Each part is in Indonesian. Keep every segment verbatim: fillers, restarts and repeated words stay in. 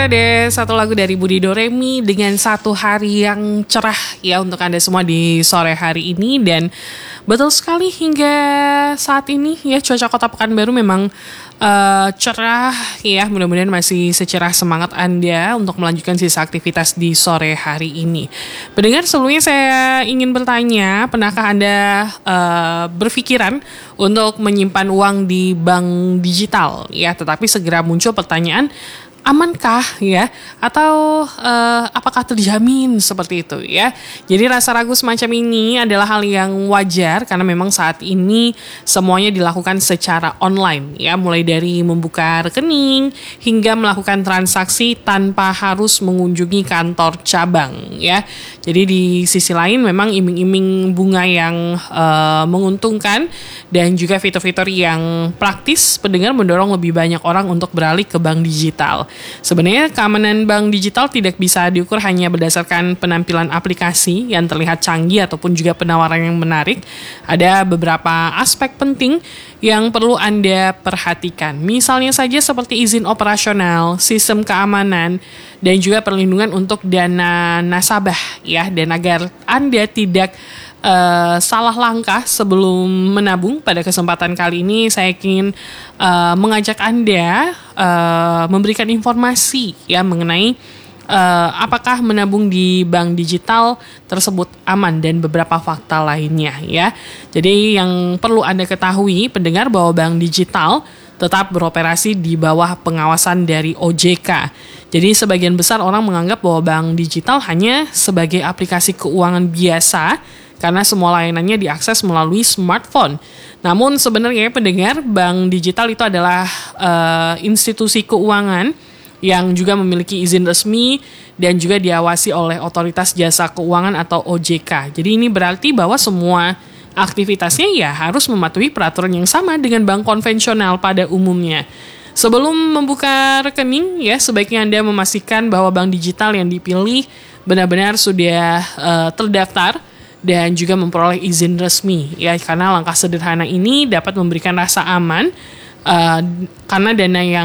Ada satu lagu dari Budi Doremi dengan satu hari yang cerah ya untuk Anda semua di sore hari ini. Dan betul sekali hingga saat ini ya cuaca Kota Pekanbaru memang uh, cerah ya. Mudah-mudahan masih secerah semangat Anda untuk melanjutkan sisa aktivitas di sore hari ini. Pendengar, sebelumnya saya ingin bertanya, pernahkah Anda uh, berpikiran untuk menyimpan uang di bank digital ya, tetapi segera muncul pertanyaan, amankah ya, atau uh, apakah terjamin seperti itu ya. Jadi rasa ragu semacam ini adalah hal yang wajar karena memang saat ini semuanya dilakukan secara online ya, mulai dari membuka rekening hingga melakukan transaksi tanpa harus mengunjungi kantor cabang ya. Jadi di sisi lain memang iming-iming bunga yang uh, menguntungkan dan juga fitur-fitur yang praktis pendengar mendorong lebih banyak orang untuk beralih ke bank digital. Sebenarnya keamanan bank digital tidak bisa diukur hanya berdasarkan penampilan aplikasi yang terlihat canggih ataupun juga penawaran yang menarik. Ada beberapa aspek penting yang perlu Anda perhatikan. Misalnya saja seperti izin operasional, sistem keamanan, dan juga perlindungan untuk dana nasabah ya. Dan agar Anda tidak Uh, salah langkah sebelum menabung, pada kesempatan kali ini saya ingin uh, mengajak Anda uh, memberikan informasi ya mengenai uh, apakah menabung di bank digital tersebut aman dan beberapa fakta lainnya ya. Jadi yang perlu Anda ketahui pendengar, bahwa bank digital tetap beroperasi di bawah pengawasan dari O J K. Jadi sebagian besar orang menganggap bahwa bank digital hanya sebagai aplikasi keuangan biasa karena semua layanannya diakses melalui smartphone. Namun sebenarnya pendengar, bank digital itu adalah uh, institusi keuangan yang juga memiliki izin resmi dan juga diawasi oleh Otoritas Jasa Keuangan atau O J K. Jadi ini berarti bahwa semua aktivitasnya ya harus mematuhi peraturan yang sama dengan bank konvensional pada umumnya. Sebelum membuka rekening ya, sebaiknya Anda memastikan bahwa bank digital yang dipilih benar-benar sudah uh, terdaftar dan juga memperoleh izin resmi ya, karena langkah sederhana ini dapat memberikan rasa aman uh, karena dana yang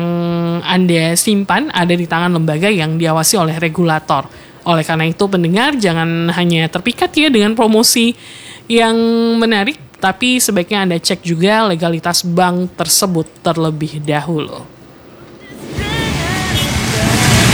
Anda simpan ada di tangan lembaga yang diawasi oleh regulator. Oleh karena itu pendengar, jangan hanya terpikat ya dengan promosi yang menarik, tapi sebaiknya Anda cek juga legalitas bank tersebut terlebih dahulu.